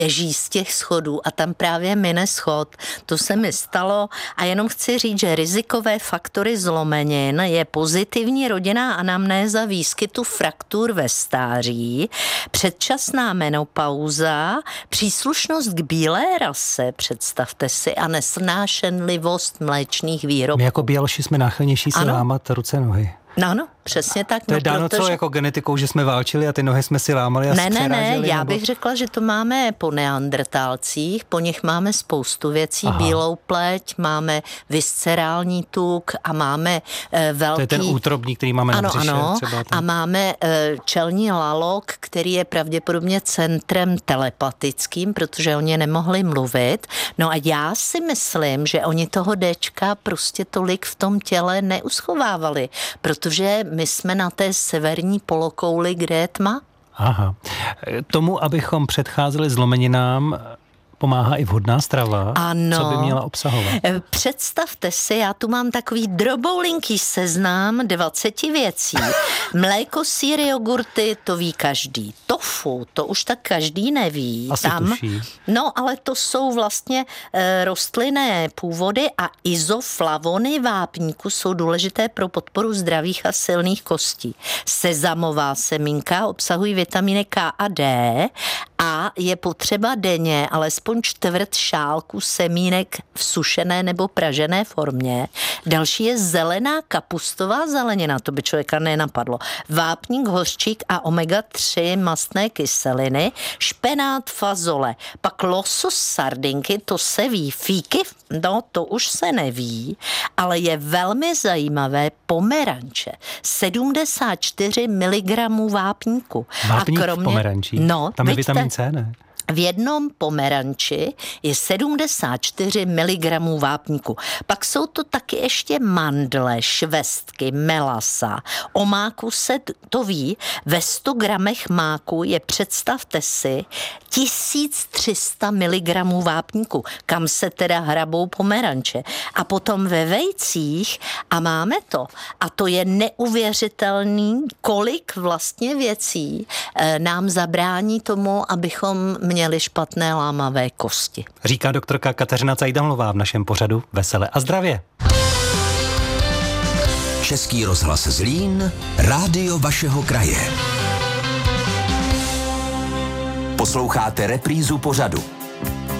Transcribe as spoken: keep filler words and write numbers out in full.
ježí z těch schodů a tam právě mine schod. To se mi stalo a jenom chci říct, že rizikové faktory zlomenin je pozitivní rodinná anamnéza výskytu fraktur ve stáří, předčasná menopauza, příslušnost k bílé rase, představte si, a nesnášenlivost mléčných výrobků. My jako běloši jsme náchylnější se lámat ruce, nohy. No, ano, přesně tak. To je no, dáno protože... co jako genetikou, že jsme válčili a ty nohy jsme si lámali a Ne, ne, ne, já nebo... bych řekla, že to máme po neandrtálcích, po nich máme spoustu věcí, Aha. bílou pleť, máme viscerální tuk a máme e, velký... To je ten útrobník, který máme ano, na břiše. Ano, třeba ten... a máme e, čelní lalok, který je pravděpodobně centrem telepatickým, protože oni nemohli mluvit. No a já si myslím, že oni toho Dčka prostě tolik v tom těle neuschovávali, protože my jsme na té severní polokouli, kde je tma. Aha. Tomu, abychom předcházeli zlomeninám, pomáhá i vhodná strava. Ano. Co by měla obsahovat? Představte si, já tu mám takový droboulinký seznam dvaceti věcí. Mléko, sýr, jogurty, to ví každý. Tofu, to už tak každý neví. Asi Tam, tuší. No, ale to jsou vlastně e, rostlinné původy a izoflavony vápníku jsou důležité pro podporu zdravých a silných kostí. Sezamová semínka obsahují vitamíny K a D a je potřeba denně alespoň čtvrt šálku semínek v sušené nebo pražené formě. Další je zelená kapustová zelenina, to by člověka nenapadlo. Vápník, hořčík a omega tři mastné kyseliny, špenát, fazole, pak losos, sardinky, to se ví, fíky, no to už se neví, ale je velmi zajímavé pomeranče, sedmdesát čtyři miligramů vápníku. Vápník a kromě, v pomerančí? No, tam je vidíte, vitamin C, ne? V jednom pomeranči je sedmdesát čtyři miligramů vápníku. Pak jsou to taky ještě mandle, švestky, melasa. O máku se to ví. Ve sto gramech máku je, představte si, tisíc tři sta miligramů vápníku. Kam se teda hrabou pomeranče. A potom ve vejcích a máme to. A to je neuvěřitelný, kolik vlastně věcí e, nám zabrání tomu, abychom měli špatné lámavé kosti. Říká doktorka Kateřina Cajdamlová v našem pořadu Vesele a zdravě. Český rozhlas Zlín, rádio vašeho kraje. Posloucháte reprízu pořadu.